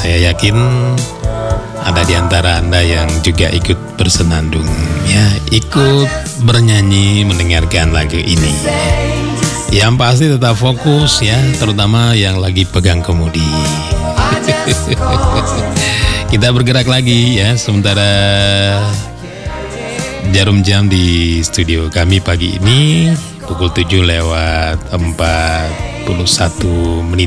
Saya yakin ada di antara Anda yang juga ikut bersenandung, ya, ikut bernyanyi mendengarkan lagu ini. Yang pasti tetap fokus ya, terutama yang lagi pegang kemudi. Kita bergerak lagi ya, sementara jarum jam di studio kami pagi ini pukul 7:41 menit.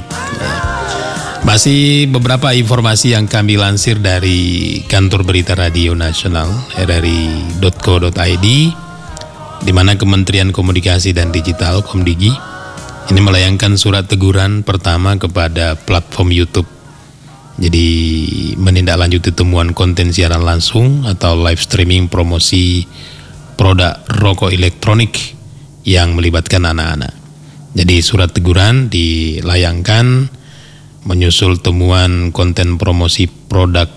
Masih beberapa informasi yang kami lansir dari kantor berita radio nasional rri.co.id, di mana Kementerian Komunikasi dan Digital Komdigi ini melayangkan surat teguran pertama kepada platform YouTube. Jadi menindaklanjuti temuan konten siaran langsung atau live streaming promosi produk rokok elektronik yang melibatkan anak-anak. Jadi surat teguran dilayangkan menyusul temuan konten promosi produk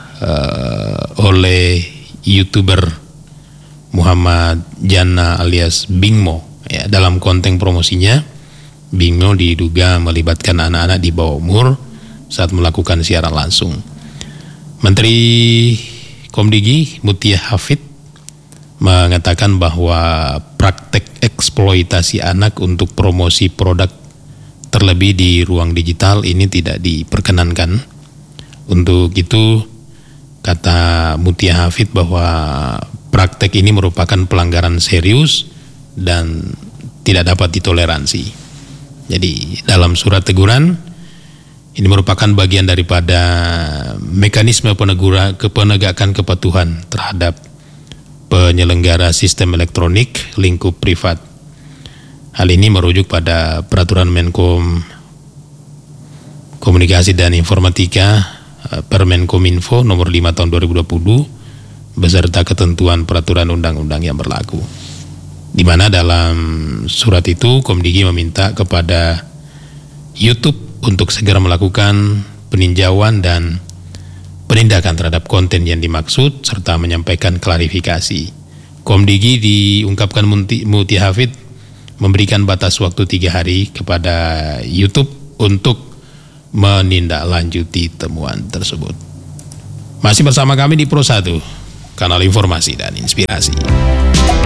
oleh YouTuber Muhammad Jana alias Bingmo. Ya, dalam konten promosinya, Bingmo diduga melibatkan anak-anak di bawah umur saat melakukan siaran langsung. Menteri Komdigi Mutia Hafid mengatakan bahwa praktek eksploitasi anak untuk promosi produk terlebih di ruang digital ini tidak diperkenankan. Untuk itu, kata Mutia Hafid bahwa praktek ini merupakan pelanggaran serius dan tidak dapat ditoleransi. Jadi dalam surat teguran, ini merupakan bagian daripada mekanisme penegakan kepatuhan terhadap penyelenggara sistem elektronik lingkup privat. Hal ini merujuk pada Peraturan Menkom Komunikasi dan Informatika Permenkominfo nomor 5 tahun 2020 beserta ketentuan peraturan undang-undang yang berlaku. Di mana dalam surat itu Komdigi meminta kepada YouTube untuk segera melakukan peninjauan dan penindakan terhadap konten yang dimaksud serta menyampaikan klarifikasi. Komdigi diungkapkan Mutia Hafid memberikan batas waktu 3 hari kepada YouTube untuk menindaklanjuti temuan tersebut. Masih bersama kami di Pro 1, kanal informasi dan inspirasi.